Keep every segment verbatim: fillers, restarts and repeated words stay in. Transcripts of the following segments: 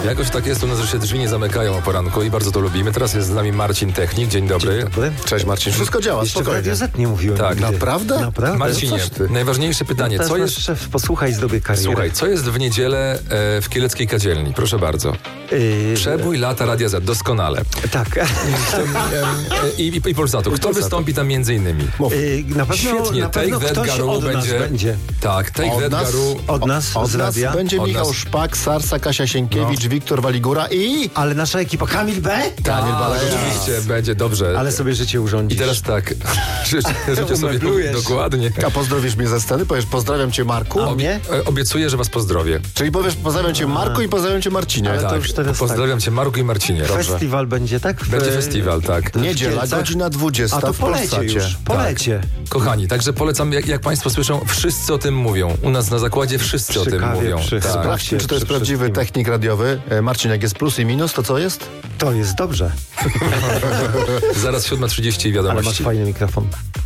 Jakoś tak jest u nas, że się drzwi nie zamykają o poranku i bardzo to lubimy. Teraz jest z nami Marcin Technik. Dzień dobry. Dzień dobry. Cześć Marcin. Wszystko działa, Jeszcze w Radio Z nie mówiłem. Tak. Nigdy. Naprawdę? Naprawdę? Marcinie, najważniejsze pytanie. No, co jest... szef, posłuchaj, zdobyj karierę. Słuchaj, co jest w niedzielę e, w Kieleckiej Kadzielni? Proszę bardzo. Yy, Przebój lata Radia Z, doskonale. Tak. I, i, i Polsatu. Kto wystąpi tam między innymi? Yy, na pewno, Świetnie, na pewno Take That ktoś Garu od nas będzie. będzie. Tak, Take Od That nas? Garu. Od nas, Od z nas radia. będzie Od Michał nas. Szpak, Sarsa, Kasia Sienkiewicz, No. Wiktor Waligura i... Ale nasza ekipa Kamil B? Tak, Baleja. oczywiście, będzie dobrze. Ale sobie życie I urządzisz. teraz tak, życzę, życzę sobie Umeblujesz. dokładnie. A pozdrowisz mnie ze sceny? Powiesz pozdrawiam cię Marku? A mnie? E, Obiecuję, że was pozdrowię. Czyli powiesz pozdrawiam cię Marku i pozdrawiam cię Marcinie. Ale to Tak, już teraz pozdrawiam cię Marku i Marcinie. Festiwal będzie, tak? W- Będzie festiwal, tak. Niedziela, Kielcach? godzina dwudziesta A to w polecie Polsacie. już, polecie. Kochani, także polecam, jak, jak państwo słyszą, wszyscy o tym mówią. U nas na zakładzie wszyscy Przy o tym kawie, mówią. przy- Tak. Sprawdźmy, czy to jest Przy prawdziwy wszystkim. technik radiowy. E, Marcin, jak jest plus i minus, to co jest? To jest dobrze, Zaraz siódma trzydzieści i ale masz wiadomości. fajny mikrofon.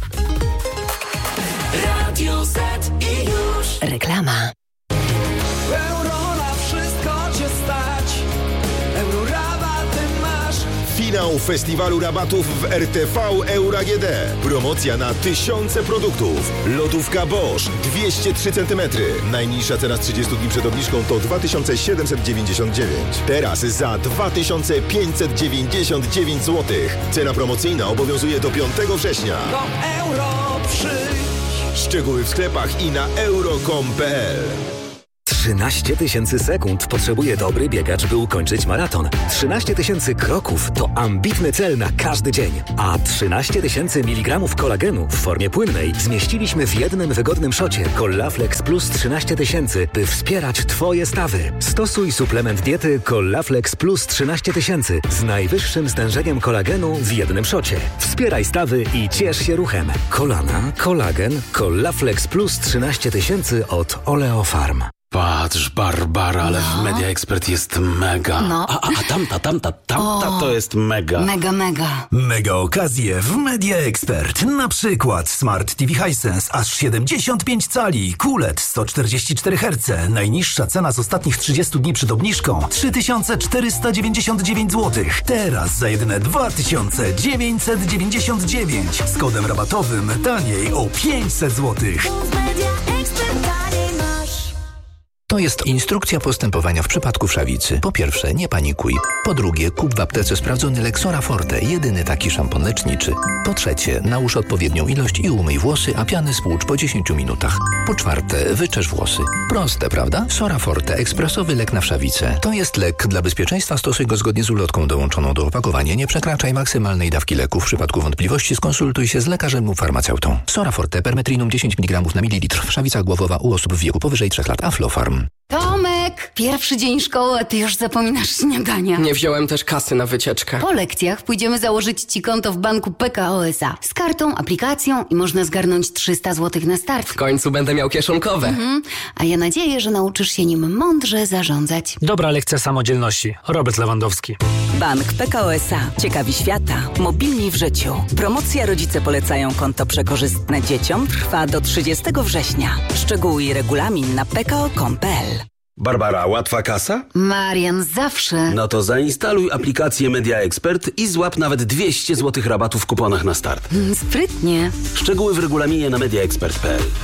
Radio Z i już. Reklama. Euro na wszystko cię stać. Euro rabaty masz. Finał festiwalu rabatów w R T V Euro A G D. Promocja na tysiące produktów. Lodówka Bosch dwieście trzy centymetry. Najniższa cena z trzydziestu dni przed obniżką to dwa tysiące siedemset dziewięćdziesiąt dziewięć. Teraz za dwa tysiące pięćset dziewięćdziesiąt dziewięć złotych. Cena promocyjna obowiązuje do piątego września. Do euro przyjdź. Szczegóły w sklepach i na euro kropka com kropka p l. trzynaście tysięcy sekund potrzebuje dobry biegacz, by ukończyć maraton. trzynaście tysięcy kroków to ambitny cel na każdy dzień. A trzynaście tysięcy miligramów kolagenu w formie płynnej zmieściliśmy w jednym wygodnym szocie Collaflex Plus trzynaście tysięcy, by wspierać Twoje stawy. Stosuj suplement diety Collaflex Plus trzynaście tysięcy z najwyższym stężeniem kolagenu w jednym szocie. Wspieraj stawy i ciesz się ruchem. Kolana, kolagen, Collaflex Plus trzynaście tysięcy od Oleofarm. Patrz, Barbara, ale w Media Expert jest mega. No. A, a, a tamta, tamta, tamta to jest mega. Mega, mega. Mega okazje w Media Expert. Na przykład Smart T V Hisense aż siedemdziesiąt pięć cali, Q L E D sto czterdzieści cztery herce. Najniższa cena z ostatnich trzydziestu dni przed obniżką trzy tysiące czterysta dziewięćdziesiąt dziewięć złotych. Teraz za jedyne dwa tysiące dziewięćset dziewięćdziesiąt dziewięć. Z kodem rabatowym taniej o pięćset złotych. To jest instrukcja postępowania w przypadku wszawicy. Po pierwsze, nie panikuj. Po drugie, kup w aptece sprawdzony Lexora Forte, jedyny taki szampon leczniczy. Po trzecie, nałóż odpowiednią ilość i umyj włosy, a piany spłucz po dziesięciu minutach. Po czwarte, wyczesz włosy. Proste, prawda? Sora Forte, ekspresowy lek na wszawicę. To jest lek. Dla bezpieczeństwa stosuj go zgodnie z ulotką dołączoną do opakowania. Nie przekraczaj maksymalnej dawki leku. W przypadku wątpliwości skonsultuj się z lekarzem lub farmaceutą. Sora Forte, permetrinum dziesięć miligramów na mililitr. Wszawica głowowa u osób w wieku powyżej trzech lat. Aflofarm. Tomek, pierwszy dzień szkoły, a ty już zapominasz śniadania. Nie wziąłem też kasy na wycieczkę. Po lekcjach pójdziemy założyć ci konto w banku P K O S A. Z kartą, aplikacją i można zgarnąć trzysta złotych na start. W końcu będę miał kieszonkowe. Mhm. A ja nadzieję, że nauczysz się nim mądrze zarządzać. Dobra lekcja samodzielności. Robert Lewandowski. Bank P K O S A. Ciekawi świata. Mobilni w życiu. Promocja Rodzice polecają konto przekorzystne dzieciom trwa do trzydziestego września. Szczegóły i regulamin na p k o kropka com kropka p l. Barbara, łatwa kasa? Marian, zawsze. No to zainstaluj aplikację Media Expert i złap nawet dwieście złotych rabatu w kuponach na start. Mm, Sprytnie. Szczegóły w regulaminie na media expert kropka p l.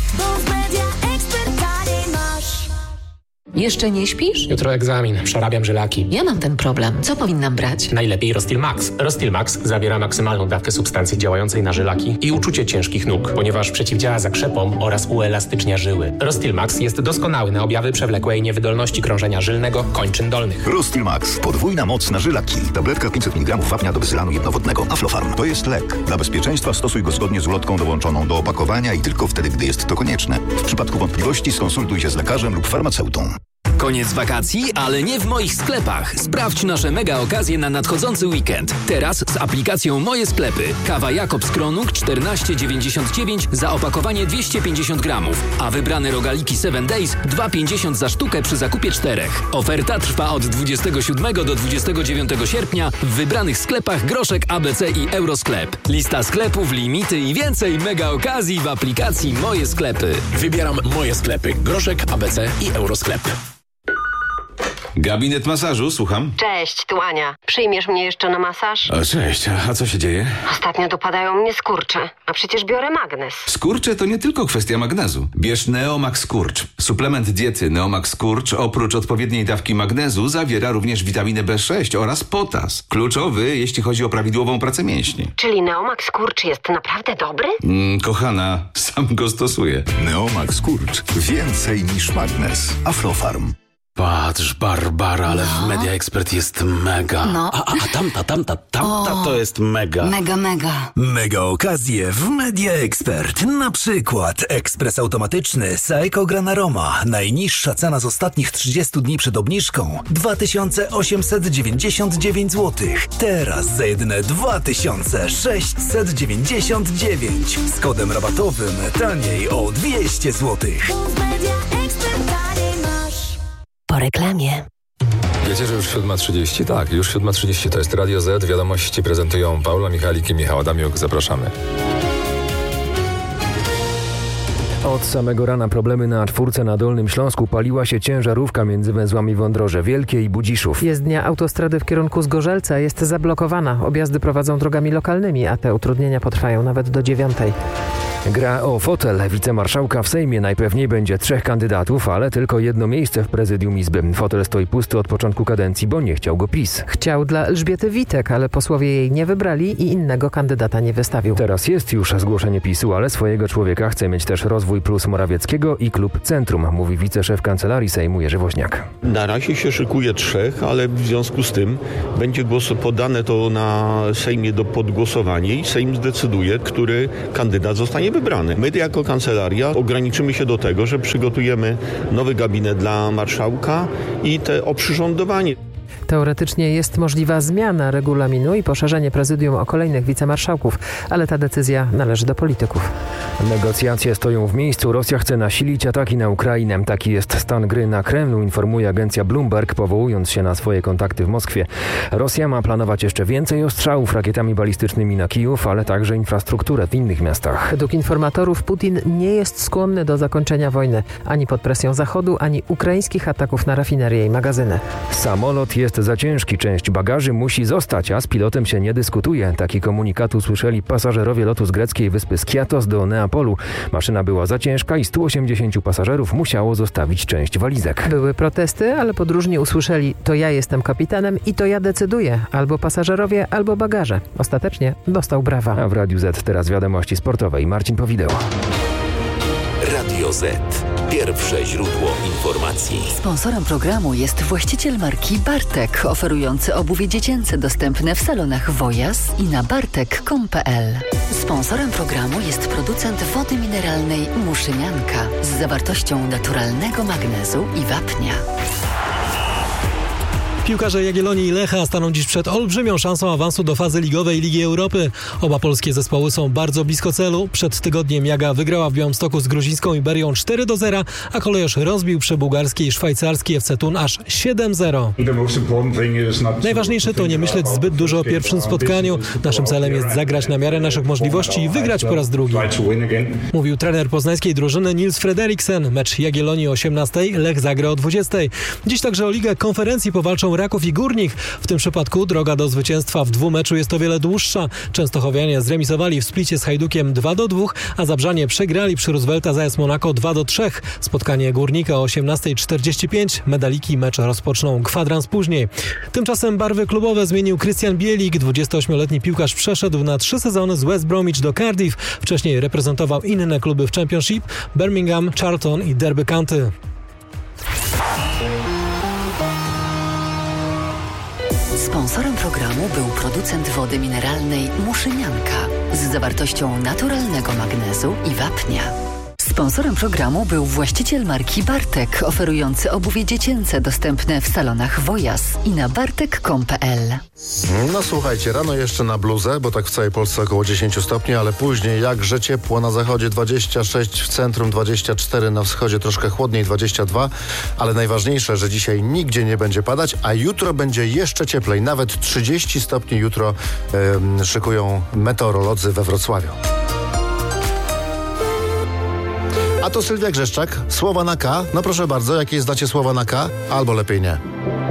Jeszcze nie śpisz? Jutro egzamin, przerabiam żylaki. Ja mam ten problem. Co powinnam brać? Najlepiej Rostil Max. Rostil Max zawiera maksymalną dawkę substancji działającej na żylaki i uczucie ciężkich nóg, ponieważ przeciwdziała zakrzepom oraz uelastycznia żyły. Rostil Max jest doskonały na objawy przewlekłej niewydolności krążenia żylnego kończyn dolnych. Rostil Max. Podwójna moc na żylaki. Tabletka pięćset miligramów wapnia do bezylanu jednowodnego. Aflofarm. To jest lek. Dla bezpieczeństwa stosuj go zgodnie z ulotką dołączoną do opakowania i tylko wtedy, gdy jest to konieczne. W przypadku wątpliwości skonsultuj się z lekarzem lub farmaceutą. Koniec wakacji, ale nie w moich sklepach. Sprawdź nasze mega okazje na nadchodzący weekend. Teraz z aplikacją Moje Sklepy. Kawa Jakobs Kronung czternaście dziewięćdziesiąt dziewięć za opakowanie dwieście pięćdziesiąt gramów, a wybrane rogaliki Seven Days dwa pięćdziesiąt za sztukę przy zakupie czterech. Oferta trwa od dwudziestego siódmego do dwudziestego dziewiątego sierpnia w wybranych sklepach Groszek, A B C i Eurosklep. Lista sklepów, limity i więcej mega okazji w aplikacji Moje Sklepy. Wybieram Moje Sklepy. Groszek, A B C i Eurosklep. Gabinet masażu, słucham. Cześć, tu Ania. Przyjmiesz mnie jeszcze na masaż? O, cześć, a co się dzieje? Ostatnio dopadają mnie skurcze, a przecież biorę magnes. Skurcze to nie tylko kwestia magnezu. Bierz Neomax Skurcz. Suplement diety Neomax Skurcz oprócz odpowiedniej dawki magnezu zawiera również witaminę B sześć oraz potas. Kluczowy, jeśli chodzi o prawidłową pracę mięśni. Czyli Neomax Skurcz jest naprawdę dobry? Mm, kochana, sam go stosuję. Neomax Skurcz. Więcej niż magnes. Aflofarm. Patrz, Barbara, ale No. w Media Expert jest mega. No. A, a, a tamta, tamta, tamta O. to jest mega. Mega, mega. Mega okazje w Media Expert. Na przykład ekspres automatyczny Saeco Granaroma. Najniższa cena z ostatnich trzydziestu dni przed obniżką dwa tysiące osiemset dziewięćdziesiąt dziewięć złotych. Teraz za jedyne dwa tysiące sześćset dziewięćdziesiąt dziewięć. Z kodem rabatowym taniej o dwieście złotych. Po reklamie. Wiecie, że już siódma trzydzieści? Tak, już siódma trzydzieści to jest Radio Z. Wiadomości prezentują Paula Michalik i Michał Adamiuk. Zapraszamy. Od samego rana problemy na czwórce na Dolnym Śląsku. Paliła się ciężarówka między węzłami Wądroże Wielkie i Budziszów. Jezdnia autostrady w kierunku Zgorzelca jest zablokowana. Objazdy prowadzą drogami lokalnymi, a te utrudnienia potrwają nawet do dziewiątej. Gra o fotel wicemarszałka w Sejmie. Najpewniej będzie trzech kandydatów, ale tylko jedno miejsce w prezydium Izby. Fotel stoi pusty od początku kadencji, bo nie chciał go PiS. Chciał dla Elżbiety Witek, ale posłowie jej nie wybrali i innego kandydata nie wystawił. Teraz jest już zgłoszenie PiSu, ale swojego człowieka chce mieć też Rozwój Plus Morawieckiego i Klub Centrum, mówi wiceszef Kancelarii Sejmu Jerzy Woźniak. Na razie się szykuje trzech, ale w związku z tym będzie głos podane to na Sejmie do podgłosowania i Sejm zdecyduje, który kandydat zostanie wybrany. My jako kancelaria ograniczymy się do tego, że przygotujemy nowy gabinet dla marszałka i te oprzyrządowanie. Teoretycznie jest możliwa zmiana regulaminu i poszerzenie prezydium o kolejnych wicemarszałków, ale ta decyzja należy do polityków. Negocjacje stoją w miejscu. Rosja chce nasilić ataki na Ukrainę. Taki jest stan gry na Kremlu, informuje agencja Bloomberg, powołując się na swoje kontakty w Moskwie. Rosja ma planować jeszcze więcej ostrzałów rakietami balistycznymi na Kijów, ale także infrastrukturę w innych miastach. Według informatorów Putin nie jest skłonny do zakończenia wojny, ani pod presją Zachodu, ani ukraińskich ataków na rafinerie i magazyny. Samolot jest za ciężki, część bagaży musi zostać, a z pilotem się nie dyskutuje. Taki komunikat usłyszeli pasażerowie lotu z greckiej wyspy Skiathos do Neapolu. Maszyna była za ciężka i stu osiemdziesięciu pasażerów musiało zostawić część walizek. Były protesty, ale podróżni usłyszeli: to ja jestem kapitanem i to ja decyduję. Albo pasażerowie, albo bagaże. Ostatecznie dostał brawa. A w Radiu Z teraz wiadomości sportowej. Marcin Powideł. Radio Z. Pierwsze źródło informacji. Sponsorem programu jest właściciel marki Bartek, oferujący obuwie dziecięce dostępne w salonach Wojas i na bartek kropka com kropka p l. Sponsorem programu jest producent wody mineralnej Muszynianka z zawartością naturalnego magnezu i wapnia. Piłkarze Jagiellonii i Lecha staną dziś przed olbrzymią szansą awansu do fazy ligowej Ligi Europy. Oba polskie zespoły są bardzo blisko celu. Przed tygodniem Jaga wygrała w Białymstoku z gruzińską Iberią cztery do zera, a kolejorz rozbił przy bułgarskiej i szwajcarskiej F C Thun aż siedem zero. Najważniejsze to nie myśleć zbyt dużo o pierwszym spotkaniu. Naszym celem jest zagrać na miarę naszych możliwości i wygrać po raz drugi. Mówił trener poznańskiej drużyny Nils Frederiksen. Mecz Jagiellonii o osiemnastej, Lech zagra o dwudziestej. Dziś także o Ligę Konferencji powalczą Raków i Górnik. W tym przypadku droga do zwycięstwa w dwumeczu jest o wiele dłuższa. Częstochowianie zremisowali w Splicie z Hajdukiem dwa do dwóch, a Zabrzanie przegrali przy Roosevelta z A S Monaco dwa do trzech. Spotkanie Górnika o osiemnastej czterdzieści pięć. Medaliki mecz rozpoczną kwadrans później. Tymczasem barwy klubowe zmienił Krystian Bielik. dwudziestoośmioletni piłkarz przeszedł na trzy sezony z West Bromwich do Cardiff. Wcześniej reprezentował inne kluby w Championship: Birmingham, Charlton i Derby County. Sponsorem programu był producent wody mineralnej Muszynianka z zawartością naturalnego magnezu i wapnia. Sponsorem programu był właściciel marki Bartek, oferujący obuwie dziecięce dostępne w salonach Wojas i na bartek kropka com kropka p l. No słuchajcie, rano jeszcze na bluzę, bo tak w całej Polsce około dziesięć stopni, ale później jakże ciepło, na zachodzie dwadzieścia sześć, w centrum dwadzieścia cztery, na wschodzie troszkę chłodniej dwadzieścia dwa, ale najważniejsze, że dzisiaj nigdzie nie będzie padać, a jutro będzie jeszcze cieplej, nawet trzydzieści stopni jutro yy, szykują meteorolodzy we Wrocławiu. A to Sylwia Grzeszczak, słowa na K. No proszę bardzo, jakie znacie słowa na K? Albo lepiej nie.